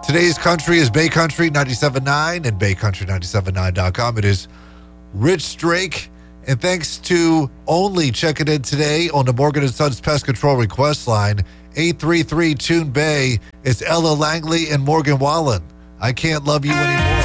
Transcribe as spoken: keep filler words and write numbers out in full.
Today's country is Bay Country ninety-seven point nine and Bay Country ninety-seven point nine dot com. It is Rich Drake. And thanks to Only checking in today on the Morgan and Sons Pest Control request line, eight three three, Tune Bay. It's Ella Langley and Morgan Wallen. I Can't Love You Anymore.